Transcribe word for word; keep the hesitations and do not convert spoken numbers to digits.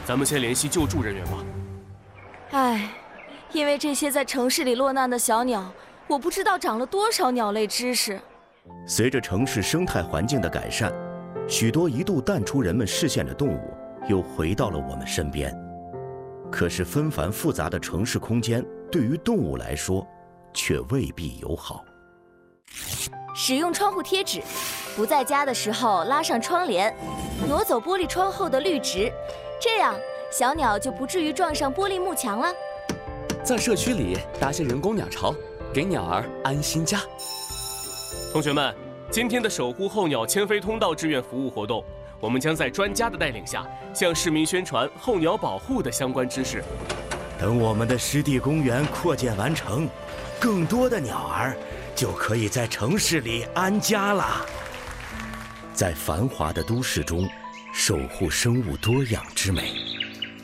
咱们先联系救助人员吧。 唉，因为这些在城市里落难的小鸟，我不知道长了多少鸟类知识。 随着城市生态环境的改善，许多一度淡出人们视线的动物又回到了我们身边。可是纷繁复杂的城市空间对于动物来说，却未必友好。 使用窗户贴纸，不在家的时候拉上窗帘，挪走玻璃窗后的绿植，这样小鸟就不至于撞上玻璃幕墙了。 在社区里搭些人工鸟巢，给鸟儿安心家。 同学们，今天的守护候鸟迁飞通道志愿服务活动，我们将在专家的带领下，向市民宣传候鸟保护的相关知识。 等我们的湿地公园扩建完成，更多的鸟儿就可以在城市里安家了。在繁华的都市中，守护生物多样之美。